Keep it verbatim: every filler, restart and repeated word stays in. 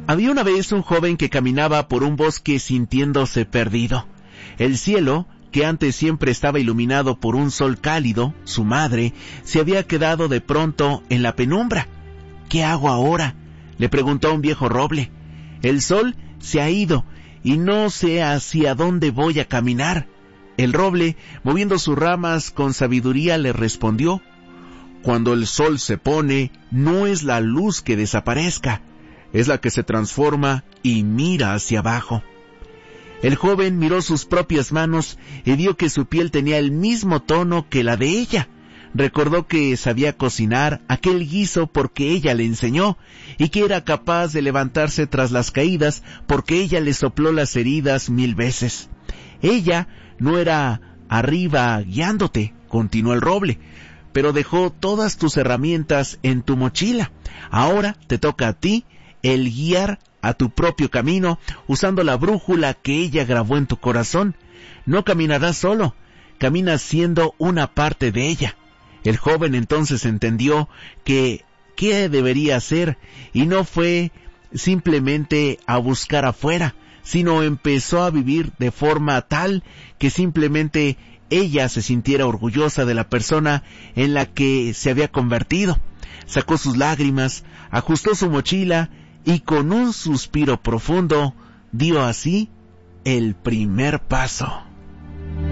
Había una vez un joven que caminaba por un bosque sintiéndose perdido. El cielo, que antes siempre estaba iluminado por un sol cálido, su madre, se había quedado de pronto en la penumbra. ¿Qué hago ahora?, le preguntó a un viejo roble. El sol se ha ido y no sé hacia dónde voy a caminar. El roble, moviendo sus ramas con sabiduría, le respondió: cuando el sol se pone, no es la luz que desaparezca, es la que se transforma y mira hacia abajo. El joven miró sus propias manos y vio que su piel tenía el mismo tono que la de ella. Recordó que sabía cocinar aquel guiso porque ella le enseñó, y que era capaz de levantarse tras las caídas porque ella le sopló las heridas mil veces. Ella no era arriba guiándote, continuó el roble, pero dejó todas tus herramientas en tu mochila. Ahora te toca a ti el guiar a tu propio camino usando la brújula que ella grabó en tu corazón. No caminarás solo, caminas siendo una parte de ella. El joven entonces entendió que qué debería hacer y no fue simplemente a buscar afuera, sino empezó a vivir de forma tal que simplemente ella se sintiera orgullosa de la persona en la que se había convertido. Sacó sus lágrimas, ajustó su mochila y con un suspiro profundo dio así el primer paso.